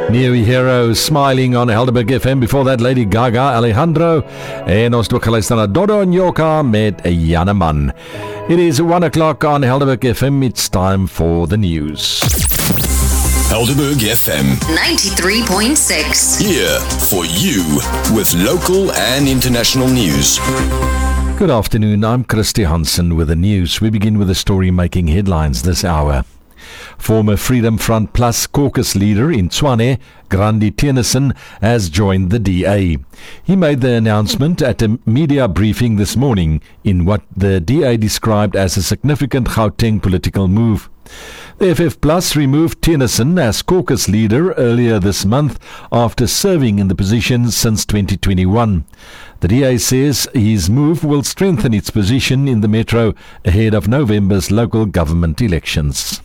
New Hero smiling on Helderberg FM. Before that, Lady Gaga, Alejandro. En ons ook geluister na Dodo Nyoka met Janeman. It is 1 o'clock on Helderberg FM. It's time for the news. Helderberg FM 93.6. Here for you with local and international news. Good afternoon, I'm Christy Hansen with the news. We begin with a story making headlines this hour. Former Freedom Front Plus caucus leader in Tshwane, Grandi Tennyson, has joined the DA. He made the announcement at a media briefing this morning in what the DA described as a significant Gauteng political move. The FF Plus removed Tennyson as caucus leader earlier this month after serving in the position since 2021. The DA says his move will strengthen its position in the metro ahead of November's local government elections.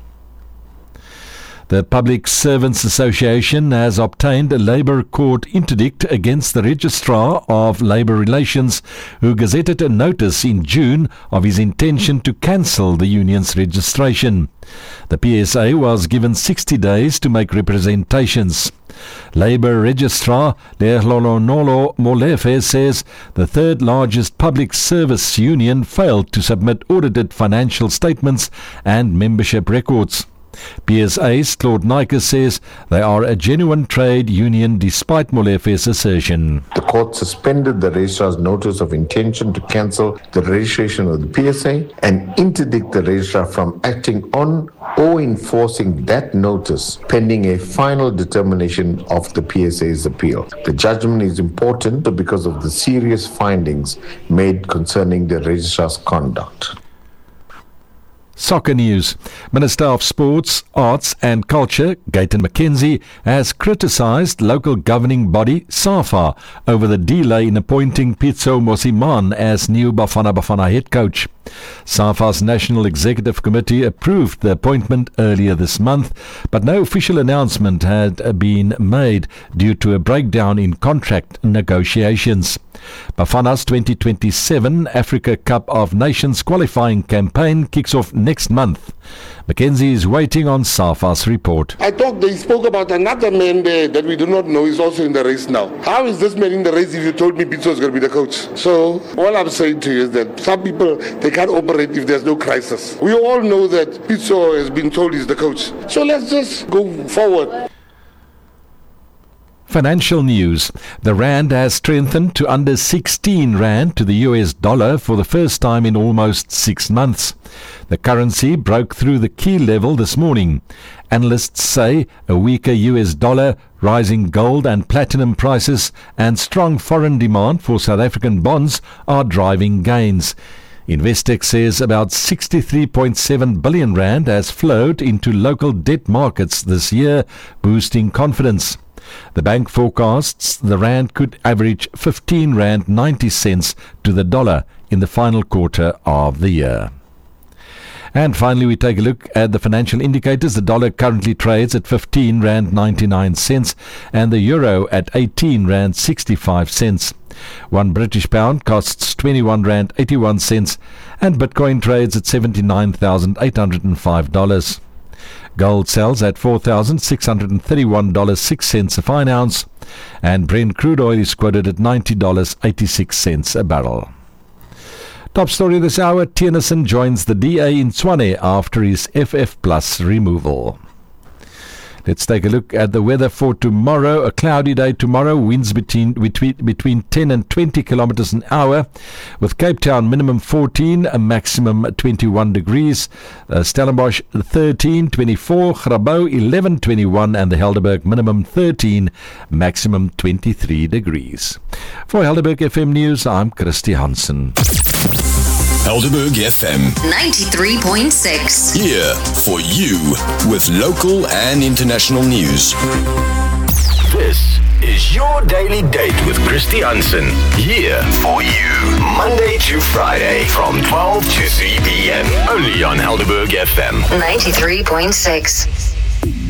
The Public Servants Association has obtained a Labour Court interdict against the Registrar of Labour Relations, who gazetted a notice in June of his intention to cancel the union's registration. The PSA was given 60 days to make representations. Labour Registrar Lehlolonolo Molefe says the third largest public service union failed to submit audited financial statements and membership records. PSA's Claude Nyker says they are a genuine trade union despite Molefe's assertion. The court suspended the registrar's notice of intention to cancel the registration of the PSA and interdict the registrar from acting on or enforcing that notice pending a final determination of the PSA's appeal. The judgment is important because of the serious findings made concerning the registrar's conduct. Soccer news. Minister of Sports, Arts and Culture, Gayton McKenzie, has criticised local governing body, SAFA, over the delay in appointing Pitso Mosimane as new Bafana Bafana head coach. SAFA's National Executive Committee approved the appointment earlier this month, but no official announcement had been made due to a breakdown in contract negotiations. Bafana's 2027 Africa Cup of Nations qualifying campaign kicks off next month. McKenzie is waiting on SAFA's report. I thought they spoke about another man there that we do not know is also in the race now. How is this man in the race if you told me Pitso is going to be the coach? So all I'm saying to you is that some people, they can't operate if there's no crisis. We all know that Pitso has been told he's the coach. So let's just go forward. Financial news. The rand has strengthened to under 16 rand to the US dollar for the first time in almost 6 months. The currency broke through the key level this morning. Analysts say a weaker US dollar, rising gold and platinum prices, and strong foreign demand for South African bonds are driving gains. Investec says about 63.7 billion rand has flowed into local debt markets this year, boosting confidence. The bank forecasts the rand could average 15 rand 90 cents to the dollar in the final quarter of the year. And finally, we take a look at the financial indicators. The dollar currently trades at 15 rand 99 cents and the euro at 18 rand 65 cents. 1 British pound costs 21 rand 81 cents and Bitcoin trades at $79,805. Gold sells at $4,631.06 a fine ounce, and Brent crude oil is quoted at $90.86 a barrel. Top story this hour, Tennyson joins the DA in Tshwane after his FF Plus removal. Let's take a look at the weather for tomorrow. A cloudy day tomorrow, winds between 10 and 20 kilometers an hour, with Cape Town minimum 14, a maximum 21 degrees, Stellenbosch 13, 24, Grabouw 11, 21, and the Helderberg minimum 13, maximum 23 degrees. For Helderberg FM News, I'm Christy Hansen. Helderberg FM 93.6. Here for you with local and international news. This is your daily date with Christy Hansen. Here for you Monday to Friday from 12 to 3 p.m. Only on Helderberg FM 93.6.